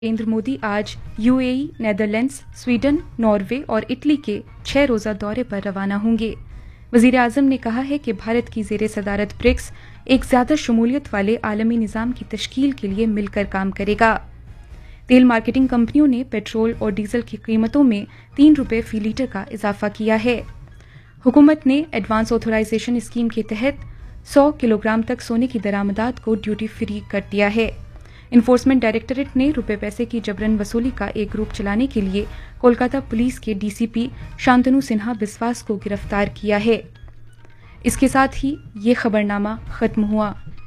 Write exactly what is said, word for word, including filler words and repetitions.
नरेंद्र मोदी आज UAE, Netherlands, Sweden, Norway और Italy के छह रोज़ा दौरे पर रवाना होंगे। वज़ीर आज़म ने कहा है कि भारत की ज़ेर सदारत ब्रिक्स एक ज़्यादा शमूलियत वाले आलमी निज़ाम की तश्कील के लिए मिलकर काम करेगा। तेल मार्केटिंग कंपनियों ने पेट्रोल और डीजल की कीमतों में तीन रुपये फी लीटर का इजाफा किया है। हुकूमत ने एडवांस ऑथोराइजेशन स्कीम के तहत सौ किलोग्राम तक सोने की दरामदात को ड्यूटी फ्री कर दिया है। इन्फोर्समेंट डायरेक्टरेट ने रुपए पैसे की जबरन वसूली का एक ग्रुप चलाने के लिए कोलकाता पुलिस के डीसीपी शांतनु सिन्हा बिस्वास को गिरफ्तार किया है। इसके साथ ही ये खबरनामा खत्म हुआ।